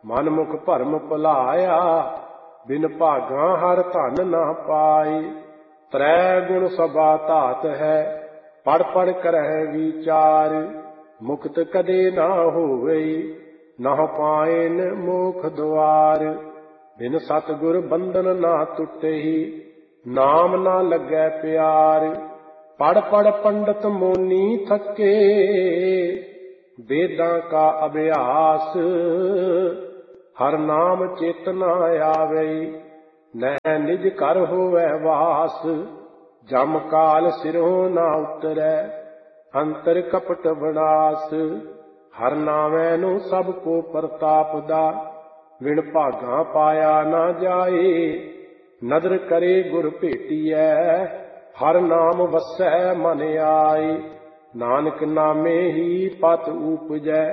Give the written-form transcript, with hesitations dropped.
ਮਨ ਮੁਖ ਭਰਮ ਭੁਲਾਇਆ, ਬਿਨ ਭਾਗਾਂ ਹਰ ਧਨ ਨਾ ਪਾਏ। ਤ੍ਰੈ ਗੁਣ ਸਭਾ ਧਾਤ ਹੈ, ਪੜ ਪੜ ਕਰਹਿ ਵਿਚਾਰ। ਮੁਕਤ ਕਦੇ ਨਾ ਹੋਵੇ, ਨਾ ਪਾਇਨ ਮੋਖ ਦੁਆਰ। ਬਿਨ ਸਤਿਗੁਰ ਬੰਧਨ ਨਾ ਟੁੱਟੇਹੀ, ਨਾਮ ਨਾ ਲੱਗੈ ਪਿਆਰ। ਪੜ ਪੜ ਪੰਡਤ ਮੋਨੀ ਥਕੇ, ਵੇਦਾਂ ਕਾ ਅਭਿਆਸ। ਹਰ ਨਾਮ ਚਿਤ ਨਾ ਆਵੇ, ਨਹਿ ਨਿਜ ਘਰ ਹੋਵੈ ਵਾਸ। ਜਮ ਕਾਲ ਸਿਰੋਂ ਨਾ ਉਤਰੈ, ਅੰਤਰ ਕਪਟ ਵਿਨਾਸ਼। ਹਰ ਨਾਮੈ ਨੂੰ ਸਭ ਕੋ ਪ੍ਰਤਾਪਦਾ, ਵਿਣ ਭਾਗਾਂ ਪਾਇਆ ਨਾ ਜਾਏ। ਨਦਰ ਕਰੇ ਗੁਰ ਭੇਟੀਐ, ਹਰ ਨਾਮ ਵਸੈ ਮਨ ਆਏ। ਨਾਨਕ ਨਾਮੇ ਹੀ ਪਤ ਊਪਜੈ,